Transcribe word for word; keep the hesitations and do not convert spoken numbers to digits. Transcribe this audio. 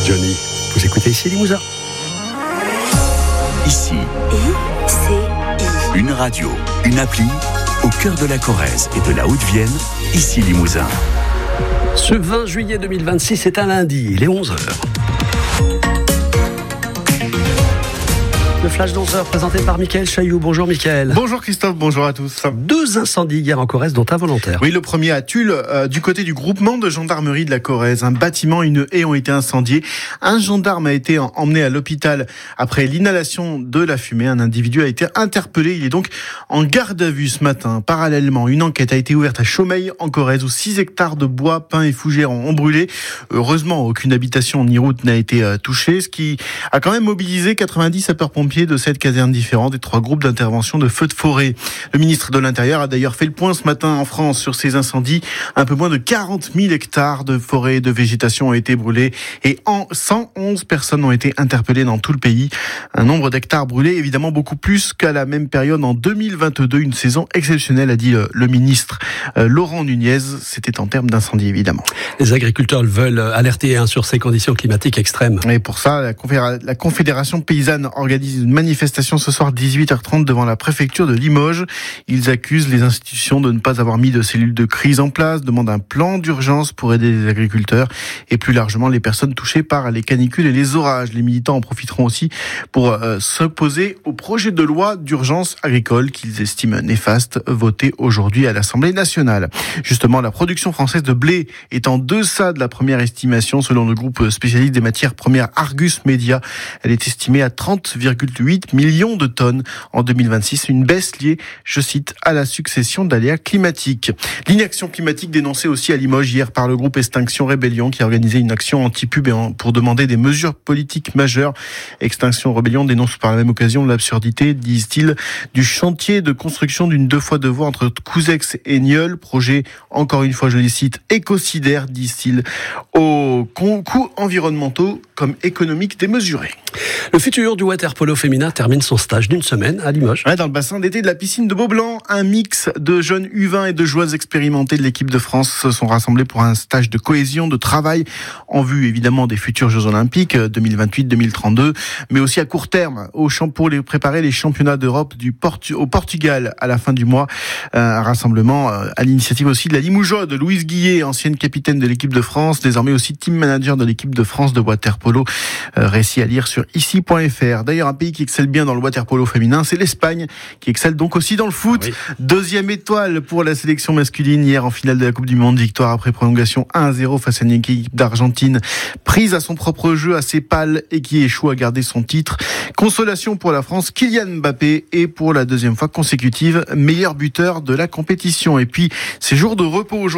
Johnny, vous écoutez ici Limousin. Ici, I C I. une radio, une appli, au cœur de la Corrèze et de la Haute-Vienne, ici Limousin. Ce vingt juillet deux mille vingt-six, c'est un lundi, il est onze heures. Le flash danseur présenté par Mickaël Chailloux. Bonjour Mickaël. Bonjour Christophe, bonjour à tous. Deux incendies hier en Corrèze, dont un volontaire. Oui, le premier à Tulle, euh, du côté du groupement de gendarmerie de la Corrèze. Un bâtiment et une haie ont été incendiés. Un gendarme a été emmené à l'hôpital après l'inhalation de la fumée. Un individu a été interpellé. Il est donc en garde à vue ce matin. Parallèlement, une enquête a été ouverte à Chaumeil en Corrèze où six hectares de bois, pins et fougères ont brûlé. Heureusement, aucune habitation ni route n'a été euh, touchée, ce qui a quand même mobilisé quatre-vingt-dix sapeurs-pompiers de sept casernes différentes et trois groupes d'intervention de feux de forêt. Le ministre de l'Intérieur a d'ailleurs fait le point ce matin en France sur ces incendies. Un peu moins de quarante mille hectares de forêt et de végétation ont été brûlés et en cent onze personnes ont été interpellées dans tout le pays. Un nombre d'hectares brûlés évidemment beaucoup plus qu'à la même période en deux mille vingt-deux. Une saison exceptionnelle, a dit le, le ministre euh, Laurent Nunez. C'était en termes d'incendie évidemment. Les agriculteurs veulent alerter hein, sur ces conditions climatiques extrêmes. Et pour ça, la, confédération, la Confédération paysanne organise une manifestation ce soir dix-huit heures trente devant la préfecture de Limoges. Ils accusent les institutions de ne pas avoir mis de cellules de crise en place, demandent un plan d'urgence pour aider les agriculteurs et plus largement les personnes touchées par les canicules et les orages. Les militants en profiteront aussi pour euh, s'opposer au projet de loi d'urgence agricole qu'ils estiment néfaste, voté aujourd'hui à l'Assemblée nationale. Justement, la production française de blé est en deçà de la première estimation selon le groupe spécialiste des matières premières Argus Media. Elle est estimée à trente virgule huit millions de tonnes en deux mille vingt-six, une baisse liée, je cite, à la succession d'aléas climatiques. L'inaction climatique dénoncée aussi à Limoges hier par le groupe Extinction Rébellion qui a organisé une action anti-pub pour demander des mesures politiques majeures. Extinction Rébellion dénonce par la même occasion l'absurdité, disent-ils, du chantier de construction d'une deux fois deux voies entre Couzex et Nieul, projet, encore une fois je les cite, écocidaire, disent-ils, aux coûts environnementaux comme économiques démesurés. Le futur du water-polo féminin termine son stage d'une semaine à Limoges. Ouais, dans le bassin d'été de la piscine de Beaublanc, un mix de jeunes U vingt et de joueuses expérimentées de l'équipe de France se sont rassemblés pour un stage de cohésion, de travail, en vue évidemment des futurs Jeux Olympiques deux mille vingt-huit deux mille trente-deux, mais aussi à court terme au champ pour les préparer les championnats d'Europe du Portu- au Portugal à la fin du mois. Un rassemblement à l'initiative aussi de la Limougeaude, Louise Guillet, ancienne capitaine de l'équipe de France, désormais aussi team manager de l'équipe de France de water-polo. Récit à lire sur ici point f r. D'ailleurs, un pays qui excelle bien dans le water-polo féminin, c'est l'Espagne, qui excelle donc aussi dans le foot. Ah oui. Deuxième étoile pour la sélection masculine hier en finale de la Coupe du Monde. Victoire après prolongation un à zéro face à une équipe d'Argentine prise à son propre jeu, assez pâle et qui échoue à garder son titre. Consolation pour la France, Kylian Mbappé est pour la deuxième fois consécutive meilleur buteur de la compétition. Et puis, c'est jour de repos aujourd'hui.